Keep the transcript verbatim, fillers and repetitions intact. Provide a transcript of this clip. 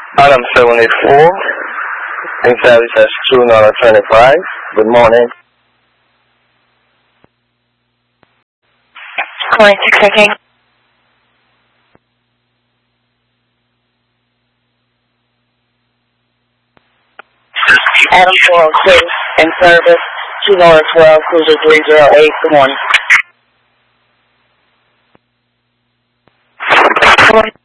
Adam seven eight four, and service as two nine twenty-five. Good morning. Calling six okay. Adam four oh six, and service two nine twelve, cruiser three zero eight. Good morning. Good morning.